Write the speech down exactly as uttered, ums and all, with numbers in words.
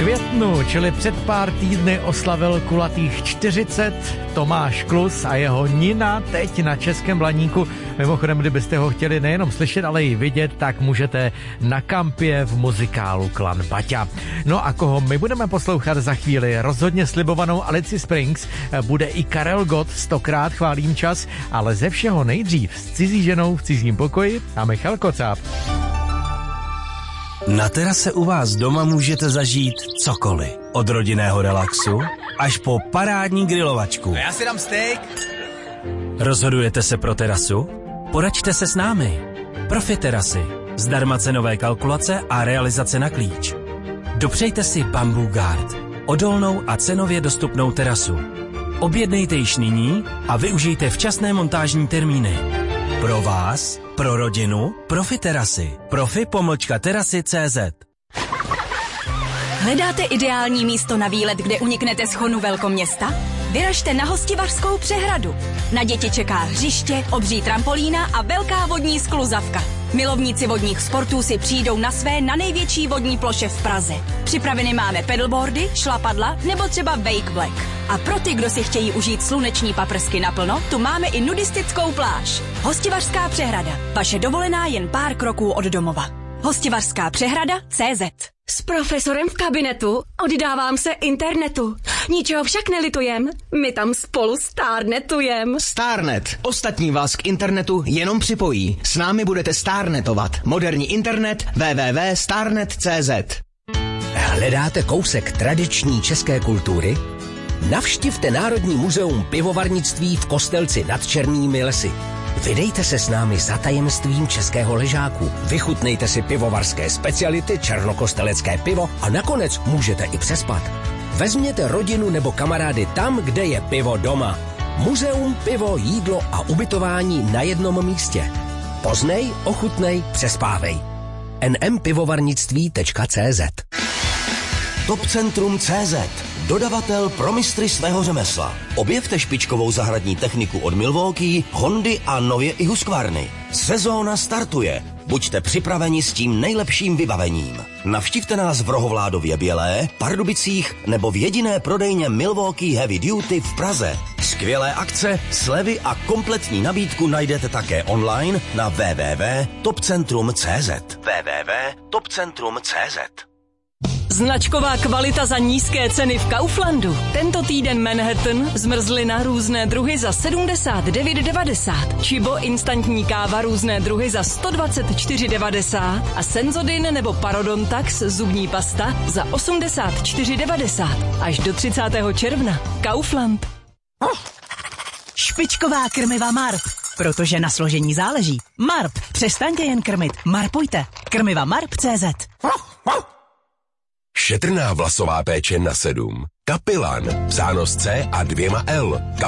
květnu, čili před pár týdny oslavil kulatých čtyřicet Tomáš Klus a jeho Nina teď na Českém Blaníku. Mimochodem, kdybyste ho chtěli nejenom slyšet, ale i vidět, tak můžete na kampě v muzikálu Klan Baťa. No a koho my budeme poslouchat za chvíli? Rozhodně slibovanou Alici Springs, bude i Karel Gott, stokrát chválím čas, ale ze všeho nejdřív s cizí ženou v cizím pokoji a Michal Kocáb. Na terase u vás doma můžete zažít cokoliv. Od rodinného relaxu až po parádní grilovačku. Já si dám steak. Rozhodujete se pro terasu? Poraďte se s námi. Profi terasy. Zdarma cenové kalkulace a realizace na klíč. Dopřejte si Bamboo Guard. Odolnou a cenově dostupnou terasu. Objednejte již nyní a využijte včasné montážní termíny. Pro vás, pro rodinu, Profi terasy. Profi pomlčka terasy tečka cé zet. Hledáte ideální místo na výlet, kde uniknete z chonu velkoměsta? Vyražte na Hostivařskou přehradu. Na děti čeká hřiště, obří trampolína a velká vodní skluzavka. Milovníci vodních sportů si přijdou na své na největší vodní ploše v Praze. Připraveny máme pedalboardy, šlapadla nebo třeba wake black. A pro ty, kdo si chtějí užít sluneční paprsky naplno, tu máme i nudistickou pláž. Hostivařská přehrada. Vaše dovolená jen pár kroků od domova. Hostivařská přehrada tečka cé zet. S profesorem v kabinetu oddávám se internetu. Ničeho však nelitujem, my tam spolu stárnetujem. Starnet. Ostatní vás k internetu jenom připojí. S námi budete starnetovat. Moderní internet w w w tečka starnet tečka cé zet. Hledáte kousek tradiční české kultury? Navštivte Národní muzeum pivovarnictví v Kostelci nad Černými lesy. Vydejte se s námi za tajemstvím českého ležáku. Vychutnejte si pivovarské speciality, černokostelecké pivo a nakonec můžete i přespat. Vezměte rodinu nebo kamarády tam, kde je pivo doma. Muzeum, pivo, jídlo a ubytování na jednom místě. Poznej, ochutnej, přespávej. en em pivovarnictví tečka cé zet. Topcentrum tečka cé zet. Dodavatel pro mistry svého řemesla. Objevte špičkovou zahradní techniku od Milwaukee, Hondy a nově i Husqvarny. Sezóna startuje. Buďte připraveni s tím nejlepším vybavením. Navštivte nás v Rohovládově Bělé, Pardubicích nebo v jediné prodejně Milwaukee Heavy Duty v Praze. Skvělé akce, slevy a kompletní nabídku najdete také online na w w w tečka topcentrum tečka cé zet. w w w tečka topcentrum tečka cé zet. Značková kvalita za nízké ceny v Kauflandu. Tento týden Manhattan, zmrzlina různé druhy za sedmdesát devět devadesát. Chibo instantní káva různé druhy za sto dvacet čtyři devadesát. A Senzodin nebo Parodontax zubní pasta za osmdesát čtyři devadesát. Až do třicátého června. Kaufland. Špičková krmiva Marp. Protože na složení záleží. Marp. Přestaňte jen krmit. Marpujte. Krmiva Marp tečka cé zet. Šetrná vlasová péče na sedm. Kapilan. Psáno s C a dvěma L.